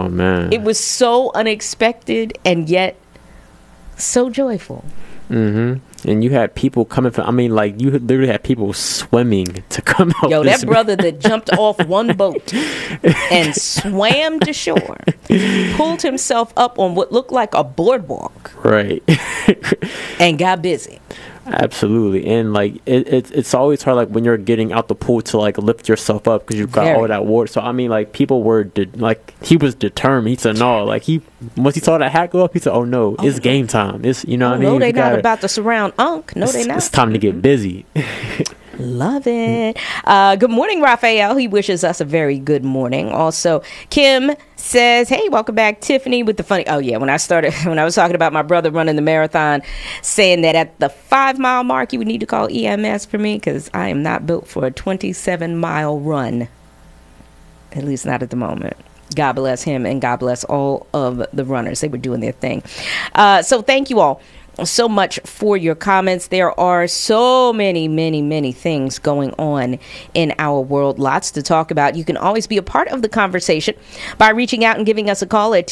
Oh, man. It was so unexpected and yet so joyful. Mm-hmm. And you had people coming from, I mean, like, you literally had people swimming to come out. Yo, that brother that jumped off one boat and swam to shore, pulled himself up on what looked like a boardwalk. Right. And got busy. Absolutely. And like it's always hard, like when you're getting out the pool, to like lift yourself up because you've got all that water. So I mean, like, people were like, he was determined. He said no, like, once he saw that hat go up, he said, oh no, it's game time. It's, you know what I mean? No, they not about to surround Unc. No, they not. It's time to get busy. Love it. Good morning, Raphael. He wishes us a very good morning. Also, Kim says, hey, welcome back, Tiffany, with the funny. Oh, yeah. When I was talking about my brother running the marathon, saying that at the 5-mile mark, you would need to call EMS for me because I am not built for a 27-mile run. At least not at the moment. God bless him and God bless all of the runners. They were doing their thing. So thank you all so much for your comments. There are so many things going on in our world. Lots to talk about. You can always be a part of the conversation by reaching out and giving us a call at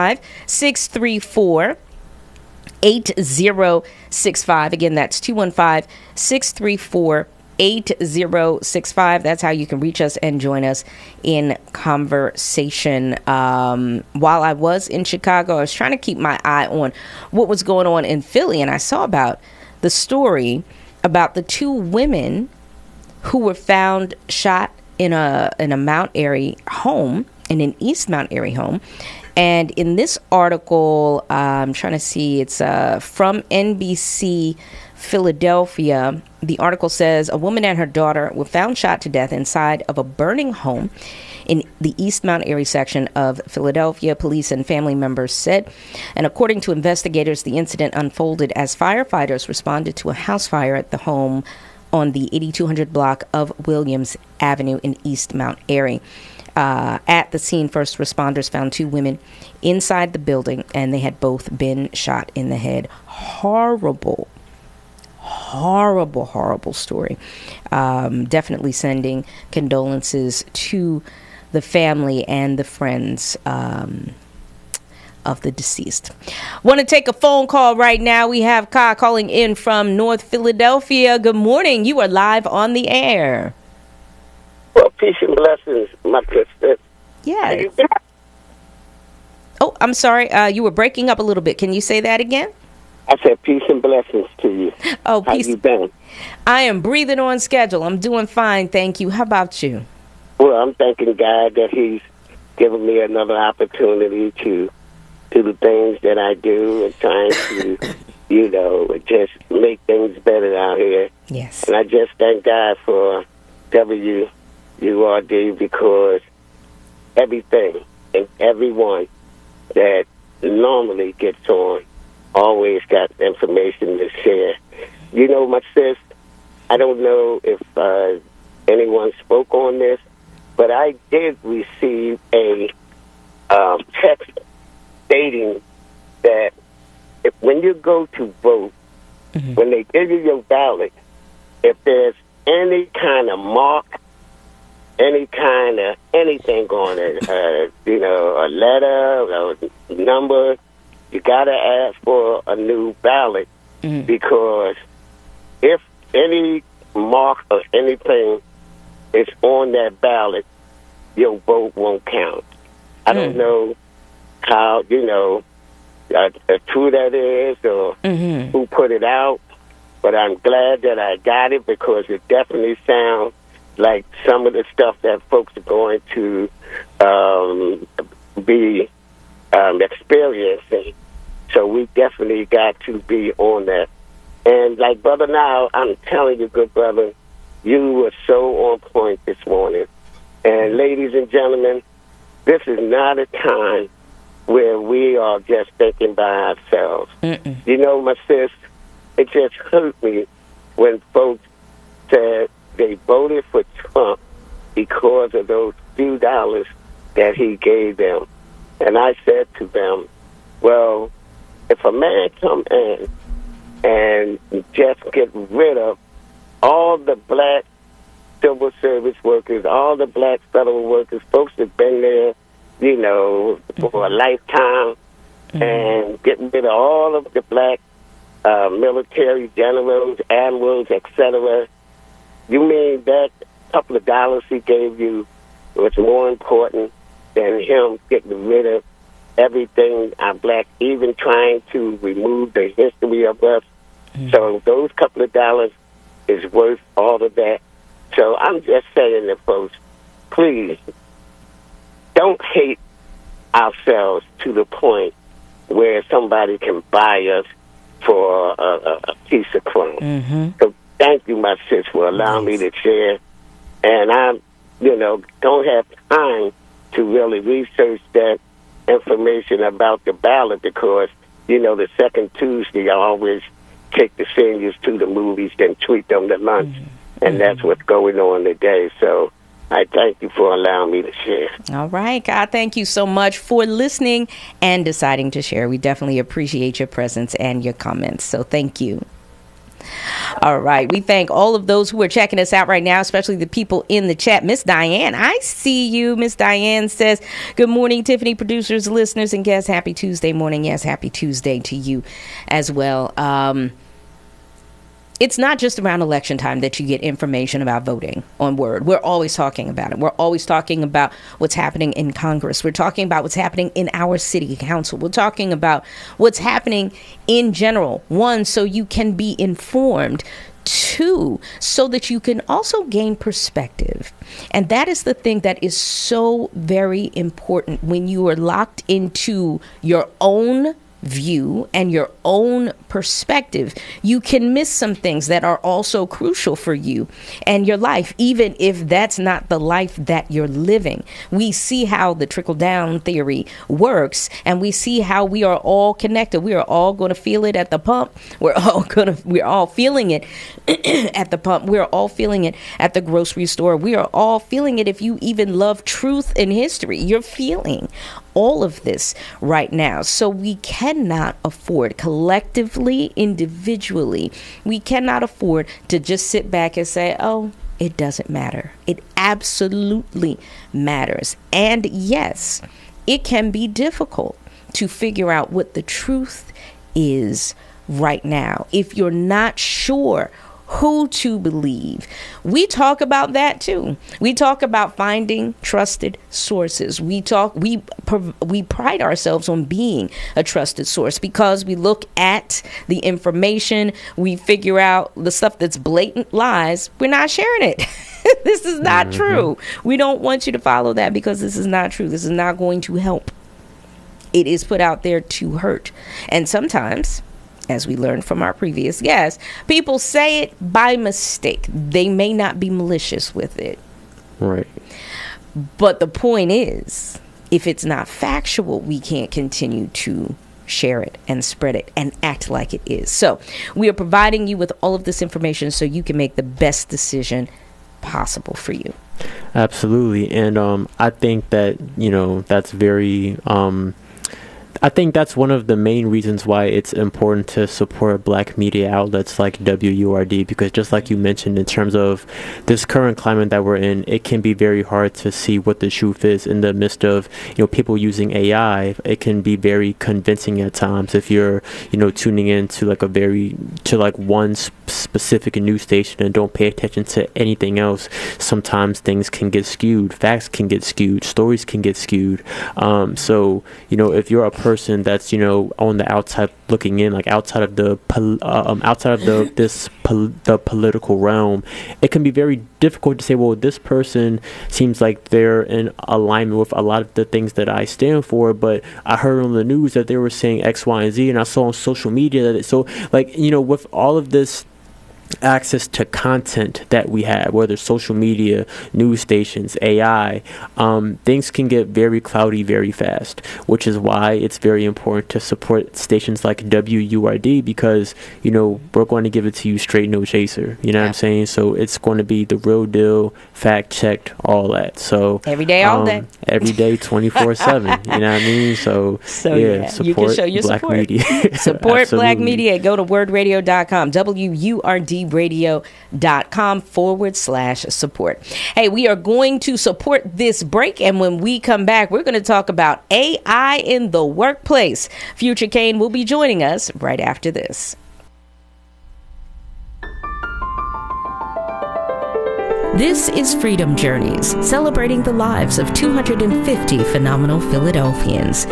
215-634-8065. Again, that's 215-634-8065. 8065. That's how you can reach us and join us in conversation. While I was in Chicago, I was trying to keep my eye on what was going on in Philly, and I saw about the story about the 2 women who were found shot in a Mount Airy home, in an East Mount Airy home. And in this article, I'm trying to see, it's from NBC Philadelphia. The article says a woman and her daughter were found shot to death inside of a burning home in the East Mount Airy section of Philadelphia, police and family members said. And according to investigators, the incident unfolded as firefighters responded to a house fire at the home on the 8200 block of Williams Avenue in East Mount Airy. At the scene, first responders found 2 women inside the building, and they had both been shot in the head. Horrible story. Definitely sending condolences to the family and the friends of the deceased. Want to take a phone call right now. We have Ka calling in from North Philadelphia. Good morning. You are live on the air. Well, peace and blessings, my sister. Yeah. Oh, I'm sorry. You were breaking up a little bit. Can you say that again? I said peace and blessings to you. Oh, peace. How you been? I am breathing on schedule. I'm doing fine, thank you. How about you? Well, I'm thanking God that He's given me another opportunity to do the things that I do and trying to, just make things better out here. Yes. And I just thank God for WURD, because everything and everyone that normally gets on always got information to share. You know, my sis, I don't know if anyone spoke on this, but I did receive a text stating that when you go to vote, when they give you your ballot, if there's any kind of mark, any kind of anything on it, a letter, a number, you got to ask for a new ballot, because if any mark or anything is on that ballot, your vote won't count. I don't know how, true that is, or who put it out, but I'm glad that I got it, because it definitely sounds like some of the stuff that folks are going to be experiencing. So we definitely got to be on that. And like Brother Now, I'm telling you, good brother, you were so on point this morning. And ladies and gentlemen, this is not a time where we are just thinking by ourselves. You know, my sis, it just hurt me when folks said they voted for Trump because of those few dollars that he gave them. And I said to them, well, if a man come in and just get rid of all the black civil service workers, all the black federal workers, folks that have been there for a lifetime, and getting rid of all of the black military generals, admirals, etc. You mean that couple of dollars he gave you was more important than him getting rid of everything our black, even trying to remove the history of us? So those couple of dollars is worth all of that. So I'm just saying to folks, please don't hate ourselves to the point where somebody can buy us for a piece of crumb. So thank you, my sis, for allowing me to share. And I, don't have time to really research that information about the ballot because, the second Tuesday I always take the seniors to the movies and treat them to lunch. And that's what's going on today. So I thank you for allowing me to share. All right, God, thank you so much for listening and deciding to share. We definitely appreciate your presence and your comments. So thank you. All right. We thank all of those who are checking us out right now, especially the people in the chat. Miss Diane, I see you. Miss Diane says, good morning, Tiffany, producers, listeners, and guests. Happy Tuesday morning. Yes, happy Tuesday to you as well. It's not just around election time that you get information about voting on Word. We're always talking about it. We're always talking about what's happening in Congress. We're talking about what's happening in our city council. We're talking about what's happening in general. One, so you can be informed. Two, so that you can also gain perspective. And that is the thing that is so very important when you are locked into your own view and your own perspective. You can miss some things that are also crucial for you and your life, even if that's not the life that you're living. We see how the trickle down theory works, and we see how we are all connected. We are all going to feel it at the pump. We're all feeling it at the pump. We're all feeling it at the grocery store. We are all feeling it. If you even love truth and history, you're feeling all of this right now. So we cannot afford collectively, individually, we cannot afford to just sit back and say, oh, it doesn't matter. It absolutely matters. And yes, it can be difficult to figure out what the truth is right now. If you're not sure who to believe. We talk about that too. We talk about finding trusted sources. We pride ourselves on being a trusted source because we look at the information, we figure out the stuff that's blatant lies. We're not sharing it. This is not true. We don't want you to follow that because this is not true. This is not going to help. It is put out there to hurt. And sometimes, as we learned from our previous guest, people say it by mistake. They may not be malicious with it. Right. But the point is, if it's not factual, we can't continue to share it and spread it and act like it is. So we are providing you with all of this information so you can make the best decision possible for you. Absolutely. And I think that, that's very... I think that's one of the main reasons why it's important to support black media outlets like WURD, because just like you mentioned, in terms of this current climate that we're in, it can be very hard to see what the truth is in the midst of, people using AI. It can be very convincing at times if you're, tuning in to one specific news station and don't pay attention to anything else. Sometimes things can get skewed, facts can get skewed, stories can get skewed. So, if you're a person that's on the outside looking in, like outside of the political realm, it can be very difficult to say, well, this person seems like they're in alignment with a lot of the things that I stand for, but I heard on the news that they were saying X, Y, and Z, and I saw on social media that with all of this access to content that we have, whether social media, news stations, AI, things can get very cloudy very fast, which is why it's very important to support stations like WURD, because we're going to give it to you straight, no chaser. What I'm saying? So it's going to be the real deal, fact checked, all that. So every day, all day, every day, 24/7. You know what I mean? So yeah, support you can show your black support. media. Support black media. Go to wordradio.com. WURD www.freedomjourneys.com/support. Hey, we are going to support this break, and when we come back, we're going to talk about AI in the workplace. Future Kane will be joining us right after this. This is Freedom Journeys, celebrating the lives of 250 phenomenal Philadelphians.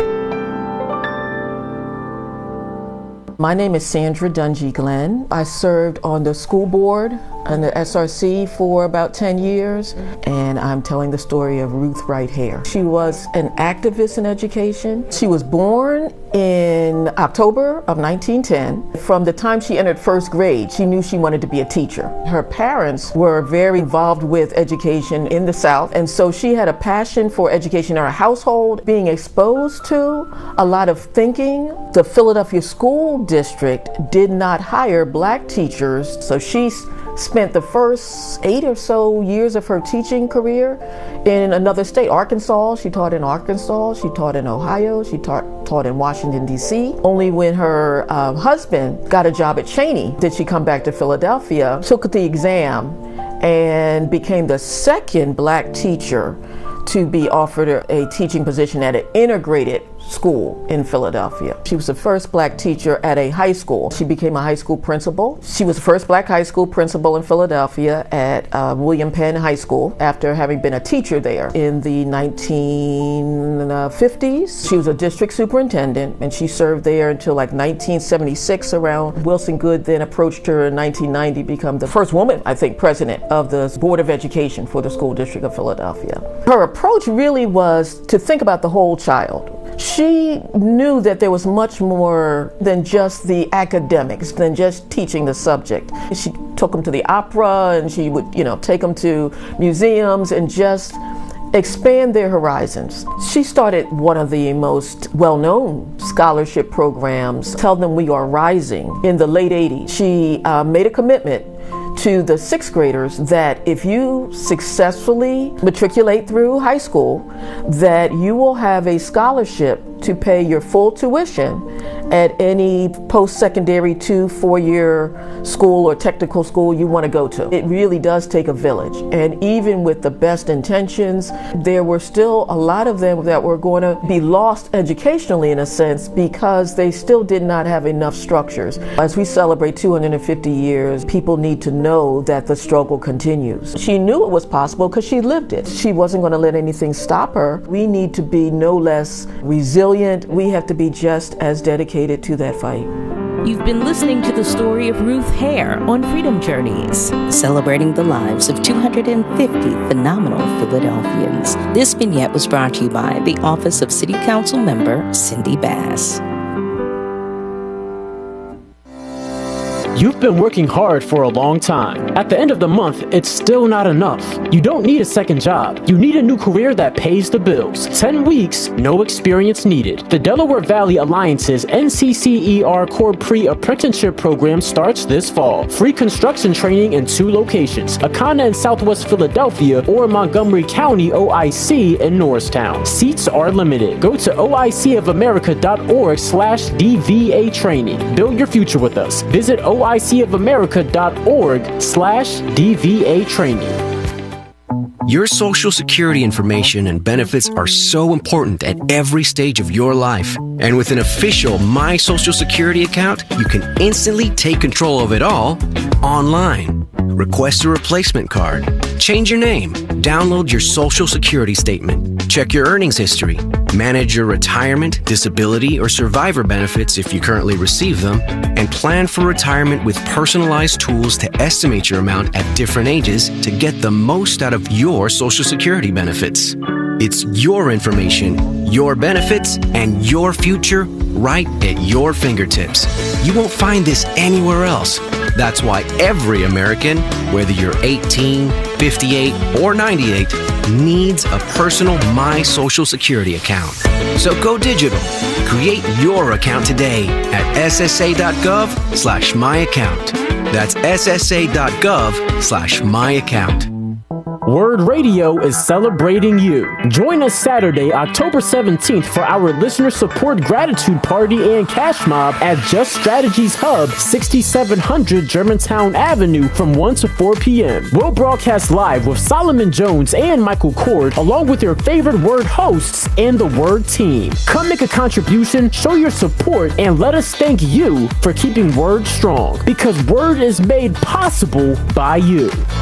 My name is Sandra Dungy Glenn. I served on the school board and the SRC for about 10 years, and I'm telling the story of Ruth Wright Hare. She was an activist in education. She was born in October of 1910. From the time she entered first grade, she knew she wanted to be a teacher. Her parents were very involved with education in the South, and so she had a passion for education in her household, being exposed to a lot of thinking. The Philadelphia School District did not hire black teachers, so she spent the first 8 or so years of her teaching career in another state, Arkansas. She taught in Arkansas, she taught in Ohio, she taught in Washington, D.C. Only when her husband got a job at Cheney did she come back to Philadelphia, took the exam, and became the second black teacher to be offered a teaching position at an integrated school in Philadelphia. She was the first black teacher at a high school. She became a high school principal. She was the first black high school principal in Philadelphia at William Penn High School after having been a teacher there in the 1950s. She was a district superintendent, and she served there until like 1976 around. Wilson Goode then approached her in 1990 to become the first woman, I think, president of the Board of Education for the School District of Philadelphia. Her approach really was to think about the whole child. She knew that there was much more than just the academics, than just teaching the subject. She took them to the opera, and she would, take them to museums and just expand their horizons. She started one of the most well-known scholarship programs, Tell Them We Are Rising, in the late 80s. She made a commitment to the sixth graders that if you successfully matriculate through high school, that you will have a scholarship to pay your full tuition at any post-secondary 2-4-year school or technical school you want to go to. It really does take a village. And even with the best intentions, there were still a lot of them that were going to be lost educationally in a sense because they still did not have enough structures. As we celebrate 250 years, people need to know that the struggle continues. She knew it was possible because she lived it. She wasn't going to let anything stop her. We need to be no less resilient. We have to be just as dedicated to that fight. You've been listening to the story of Ruth Hare on Freedom Journeys, celebrating the lives of 250 phenomenal Philadelphians. This vignette was brought to you by the Office of City Council Member Cindy Bass. You've been working hard for a long time. At the end of the month, it's still not enough. You don't need a second job. You need a new career that pays the bills. 10 weeks, no experience needed. The Delaware Valley Alliance's NCCER Core Pre-Apprenticeship Program starts this fall. Free construction training in 2 locations, Akana in Southwest Philadelphia or Montgomery County OIC in Norristown. Seats are limited. Go to oicofamerica.org/DVA training. Build your future with us. Visit oicofamerica.org/DVA training. Your Social Security information and benefits are so important at every stage of your life. And with an official My Social Security account, you can instantly take control of it all online. Request a replacement card, change your name, download your Social Security statement, check your earnings history, manage your retirement, disability, or survivor benefits if you currently receive them, and plan for retirement with personalized tools to estimate your amount at different ages to get the most out of your Social Security benefits. It's your information, your benefits, and your future right at your fingertips. You won't find this anywhere else. That's why every American, whether you're 18, 58, or 98, needs a personal My Social Security account. So go digital. Create your account today at ssa.gov/myaccount. That's ssa.gov/myaccount. Word Radio is celebrating you. Join us Saturday, October 17th for our listener support gratitude party and cash mob at Just Strategies Hub, 6700 Germantown Avenue from 1 to 4 p.m. We'll broadcast live with Solomon Jones and Michael Cord, along with your favorite Word hosts and the Word team. Come make a contribution, show your support, and let us thank you for keeping Word strong, because Word is made possible by you.